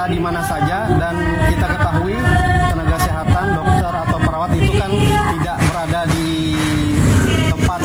bisa di mana saja, dan kita ketahui tenaga kesehatan, dokter atau perawat itu kan tidak berada di tempat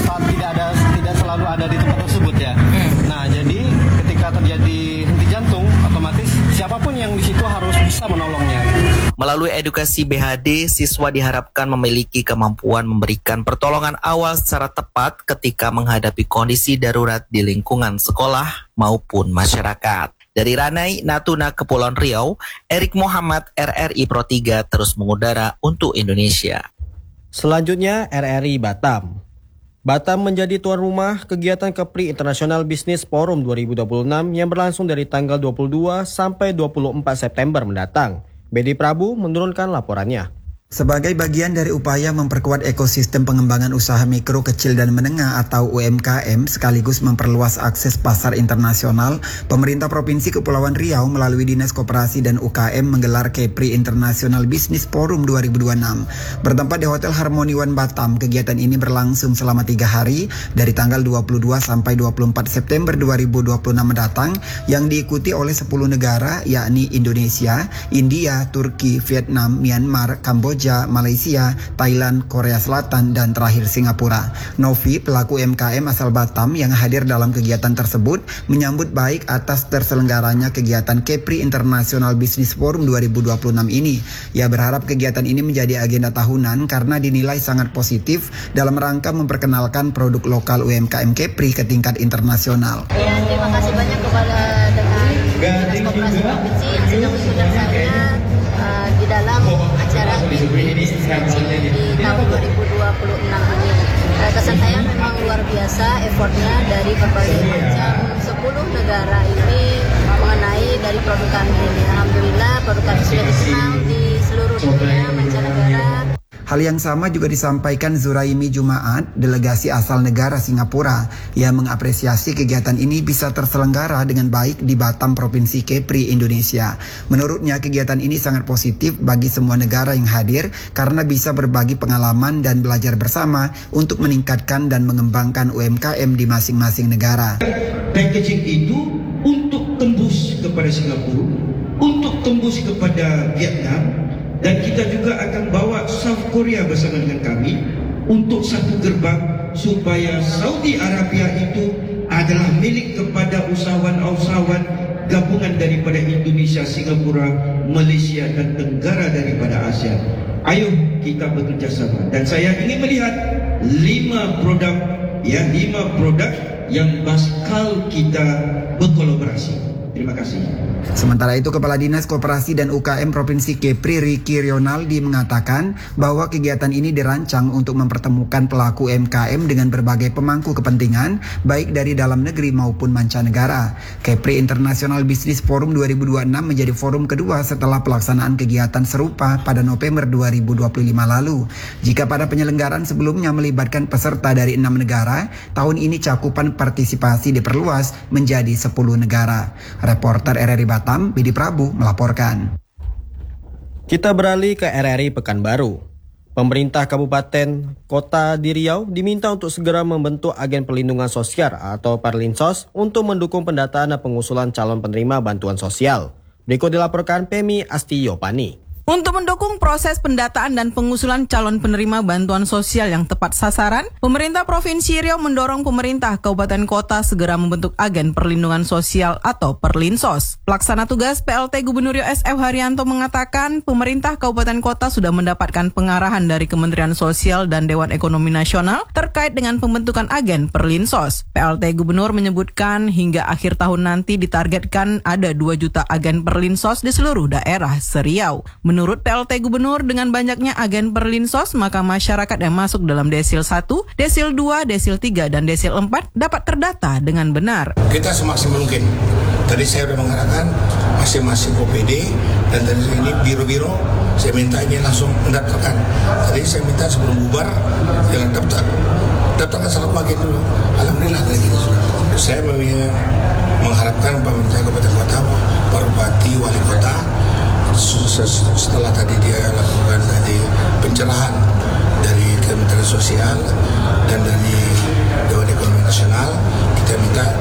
tidak selalu ada di tempat tersebut ya. Nah, jadi ketika terjadi henti jantung, otomatis siapapun yang di situ harus bisa menolongnya. Melalui edukasi BHD, siswa diharapkan memiliki kemampuan memberikan pertolongan awal secara tepat ketika menghadapi kondisi darurat di lingkungan sekolah maupun masyarakat. Dari Ranai, Natuna, Kepulauan Riau, Erik Muhammad, RRI Pro 3 terus mengudara untuk Indonesia. Selanjutnya, RRI Batam. Batam menjadi tuan rumah kegiatan Kepri International Business Forum 2026 yang berlangsung dari tanggal 22 sampai 24 September mendatang. Bedi Prabu menurunkan laporannya. Sebagai bagian dari upaya memperkuat ekosistem pengembangan usaha mikro, kecil, dan menengah atau UMKM sekaligus memperluas akses pasar internasional, pemerintah Provinsi Kepulauan Riau melalui Dinas Koperasi dan UKM menggelar Kepri International Business Forum 2026. Bertempat di Hotel Harmony One Batam, kegiatan ini berlangsung selama 3 hari dari tanggal 22 sampai 24 September 2026 mendatang yang diikuti oleh 10 negara yakni Indonesia, India, Turki, Vietnam, Myanmar, Kamboja, Malaysia, Thailand, Korea Selatan, dan terakhir Singapura. Novi, pelaku UMKM asal Batam yang hadir dalam kegiatan tersebut, menyambut baik atas terselenggaranya kegiatan Kepri International Business Forum 2026 ini. Ia berharap kegiatan ini menjadi agenda tahunan karena dinilai sangat positif dalam rangka memperkenalkan produk lokal UMKM Kepri ke tingkat internasional. Ya, terima kasih banyak kepada Dinas Koperasi Provinsi yang sudah mengundang saya di dalam acara Kepri di tahun 2026 ini. Kesan saya memang luar biasa effortnya dari berbagai macam 10 negara ini mengenai dari produk kami ini. Alhamdulillah produk kami sudah dikenal di seluruh dunia mancanegara. Hal yang sama juga disampaikan Zuraimi Jumaat, delegasi asal negara Singapura, yang mengapresiasi kegiatan ini bisa terselenggara dengan baik di Batam, Provinsi Kepri, Indonesia. Menurutnya kegiatan ini sangat positif bagi semua negara yang hadir karena bisa berbagi pengalaman dan belajar bersama untuk meningkatkan dan mengembangkan UMKM di masing-masing negara. Packaging itu untuk tembus kepada Singapura, untuk tembus kepada Vietnam, dan kita juga akan bawa South Korea bersama dengan kami untuk satu gerbang supaya Saudi Arabia itu adalah milik kepada usahawan-usahawan gabungan daripada Indonesia, Singapura, Malaysia, dan negara daripada ASEAN. Ayo kita bekerja sama. Dan saya ingin melihat 5 produk yang bakal kita berkolaborasi. Terima kasih. Sementara itu, Kepala Dinas Koperasi dan UKM Provinsi Kepri Ricky Rionaldi mengatakan bahwa kegiatan ini dirancang untuk mempertemukan pelaku UMKM dengan berbagai pemangku kepentingan baik dari dalam negeri maupun mancanegara. Kepri International Business Forum 2026 menjadi forum kedua setelah pelaksanaan kegiatan serupa pada November 2025 lalu. Jika pada penyelenggaraan sebelumnya melibatkan peserta dari 6 negara, tahun ini cakupan partisipasi diperluas menjadi 10 negara. Reporter RRI Batam, Bedi Prabu melaporkan. Kita beralih ke RRI Pekanbaru. Pemerintah Kabupaten Kota di Riau diminta untuk segera membentuk agen perlindungan sosial atau Perlinsos untuk mendukung pendataan dan pengusulan calon penerima bantuan sosial. Berikut dilaporkan Pemi Astiyopani. Untuk mendukung proses pendataan dan pengusulan calon penerima bantuan sosial yang tepat sasaran, pemerintah Provinsi Riau mendorong pemerintah Kabupaten Kota segera membentuk agen perlindungan sosial atau Perlinsos. Pelaksana tugas PLT Gubernur Riau SF Haryanto mengatakan pemerintah Kabupaten Kota sudah mendapatkan pengarahan dari Kementerian Sosial dan Dewan Ekonomi Nasional terkait dengan pembentukan agen Perlinsos. PLT Gubernur menyebutkan hingga akhir tahun nanti ditargetkan ada 2 juta agen Perlinsos di seluruh daerah se-Riau. Menurut PLT Gubernur, dengan banyaknya agen Perlinsos, maka masyarakat yang masuk dalam Desil 1, Desil 2, Desil 3, dan Desil 4 dapat terdata dengan benar. Kita semaksimal mungkin. Tadi saya sudah mengatakan masing-masing OPD dan dari ini biro-biro, saya minta ini langsung mendaftarkan. Tadi saya minta sebelum bubar, jangan daftarkan satu agen dulu. Alhamdulillah dari kita sudah. Saya mengharapkan pemerintah Kabupaten Kota, Pak Bupati, Wali Kota, setelah tadi dia lakukan tadi pencerahan dari Kementerian Sosial dan dari Dewan Ekonomi Nasional, kita minta